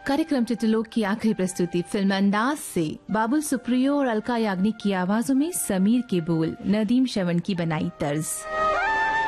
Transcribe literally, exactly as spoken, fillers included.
कार्यक्रम चित्रलोक की आखिरी प्रस्तुति फिल्म अंदाज से बाबुल सुप्रियो और अलका याग्निक की आवाजों में समीर के बोल, नदीम श्रवण की बनाई तर्ज।